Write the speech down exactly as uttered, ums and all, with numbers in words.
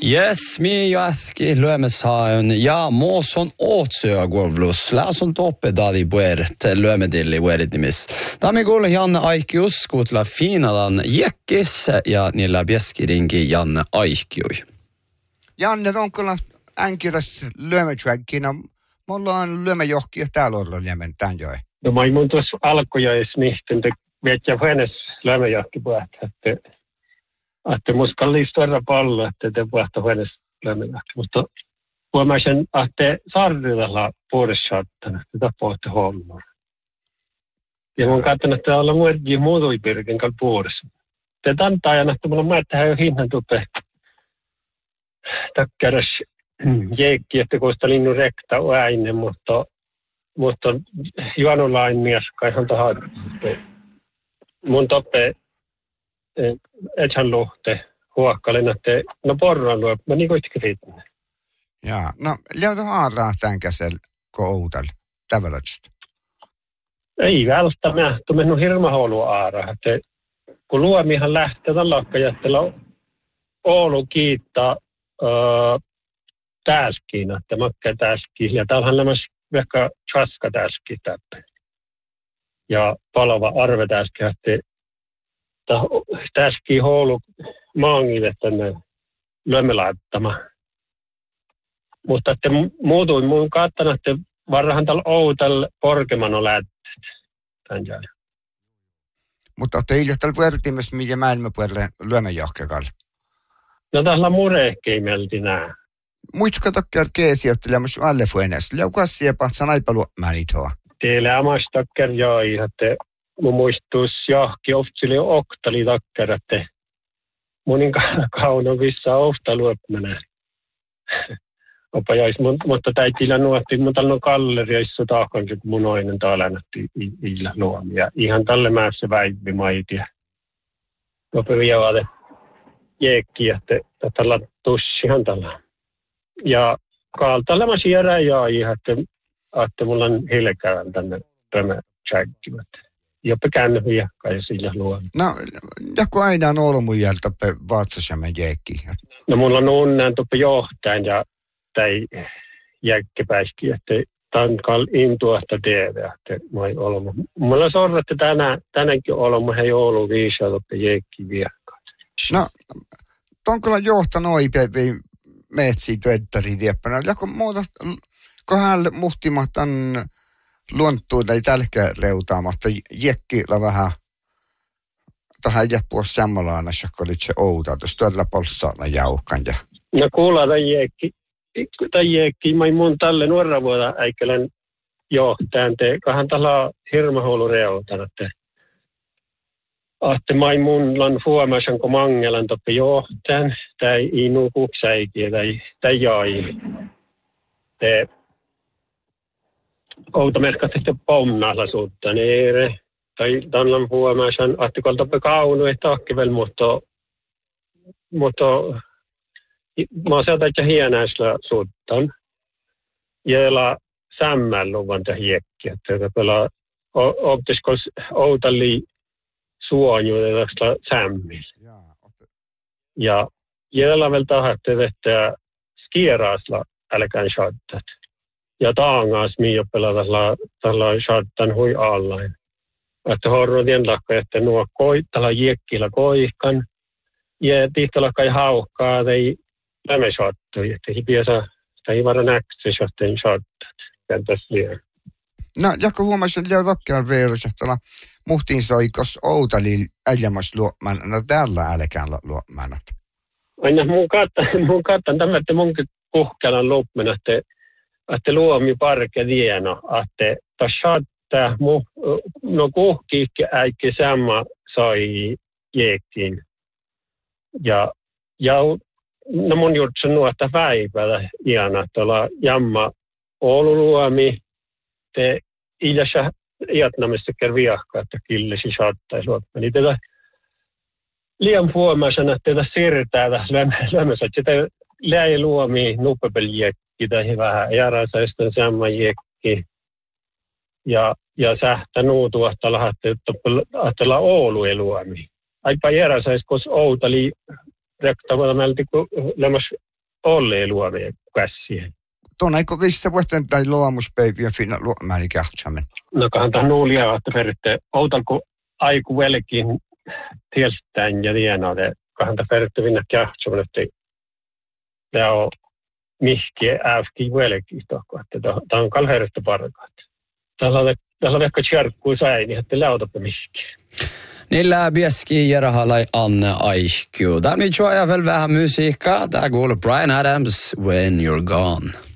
Yes, mi jätki lyömeshaun ja muuson ootsyögolvlus. Läsun toppe dadi puert lyömedilli pueritimis. Tami kuule Janne Aikius kuutla finalan jekkis ja niillä bieskiringi Janne Aikiui. Janne, on kyllä änkiräs lyömeträkkinä. Mulla on lyömejohkia täällä olla liemen tämän joe. No mä mun tuossa alkujoissa nihten te vietjä huones lyömejohki puhta, että että muskallista verran pallo, että te puhta huones lyömejohki. Mutta huomaisin, että sarjilla puolessaattana, että tätä pohti hommaa. Ja mä oon katsonut, että olla muodin muutuipirkin kanssa puolessa. Te tantaajana, että mulla on määttähän jo hinnan tupe takkeras jeekki, että koista linnu rekta äinen, mutta mutta juonolain mies kaihan tahan mun toppe ethän luhte huokkalin, että no porran luo, mä niin kuitenkin riittän. Jaa, no liuta haaraa tämän käsellä koudalla, tävälötstä. Ei välttämättä, mä tuon mennyt hirma houlu aara, että kun luomihan lähtee tämän lakkajättellä Oulu kiittää öö, täskiin, että makkaa täskiin, ja täällä on lämmäs vaikka chaska täski täppä. Ja palava arve täski, että täski houlu maangille tänne lyömelaittama. Mutta että muutuin mun kattana, että varrahan tällä outal porkeman on lättet tämän jälkeen. Mutta olette ilja tällä vertimessä, mitä maailmanpuolelle lyömejohkekalla? No täällä murehkei melti nää. Muistuka takia keesijottelemus alle fuenes. Liukas siepa sanaipa luomaan itoa. Teille amas takia joi, että mun muistuus johki oftili oktali takia, että monin kaunon vissa ofta luopmana. Opa jäis, mutta täitillä nuotti, mutta täällä on galleri, joissa tahkan mun oinen taalänatti iillä luomia. Ihan tälle määssä väivi maitia. Opa vievade jeekki, että tällä tussihan tällä. Ja kaaltalla mä siirrä joi, että, että mulla on hilkään tänne pömötsäkkivat. Jopa käänny viekka ja sillä luomia. No, joku aina on ollut mun jältä vaatsasamme jeekki. No mulla on unnen tuppe johtajan ja tai jäkkipäiski, että tankal intuasta tehdä, että mä ei ollut. Mulla on sorra, että tänään, tänäänkin ollut, mä ei ollut viisaa tuppe jeekki viekka. No, tonkolla johtanut oikein metsiä työttäriä tieppänä. Joku muuta, kun hän muhtimahtan luonttua tai tälkä reutaamatta jekkillä vähän tähän jäppua sammalaana, kun oli se outa, tuossa todella polssaalla jauhkan. Ja... No kuulla tai jekki. Tai jekki, mä mun tälle nuorra vuoda äikälän johtajan te, kahan tällä hirmahuolu reutana, että että mä mun lan huomasin, kun mangelan toppe johtajan, tai inu kuksäikiä, tai, tai jai. Te outa merkata, että pomnalla suutta neere, tai tämän huomasin, että kun toppe kaunu, että akkivel, mutta mutta mä sieltä että hienäisellä suuttan. Joilla sämmälluvan tähän hiekkiä. Tällä optiskos outalli suonjuudella sämmillä. Ja joilla vielä tahatte vetää skierasla älkään shottat. Ja taangaas miio pelata tällä shottan hui allain. Että horrodien lakka, että nuo koi, tällä hiekkillä koihkan. Ja tihtala kai haukkaa tai lämmin shottui, että ei piesa, sitä ei vara näksä shotteen shottat. Kentäs vielä. No, joku huomasin, että tokkaan veerossa, että muhtiin soikos outali äijämäs luomaan, no tällä älkään luomaan. Aina mun kattan, mun kattan tämä, että mun kuhkelan luomaan, että, että luomi parke dieno, että ta shottaa, no kuhkiikki äikki samma sai jeekkiin. Ja, ja no mun juttu nuotta päivällä iana, tuolla jamma Oulu luomi, te idässä iatnamissa kerviakka, että killesi saattaisi luottaa. Niin tätä liian huomaisena, että tätä siirtää tässä lämmössä, että sitä läi luomi nuppepeliekki tai vähän jääräisäistä samma jekki. Ja, ja sähtä nuutuasta lahatte, että ajatella Oulu ei luomi. Aipa jääräisäis, koska Outali rektavalla melti, kun lämmäs Olli luomia käsiä. Tuon aiko vissä vuotten tai luomuspäiviä finna luomäli kähtsämen. No kahan tämä nuulia, että veritte outalko aiku velkin tiestään ja tienaa, että kahan tämä veritte vinna kähtsämen, että tämä on mihki äfki velkin, että tämä on kalheerista parkaat. Täällä on ehkä tjärkkui säini, että läutappe mihki. Niillä bieski järhalai Anne Aikiu. Där vi tror jag väl vähän musiikkaa. Där går Bryan Adams, When You're Gone.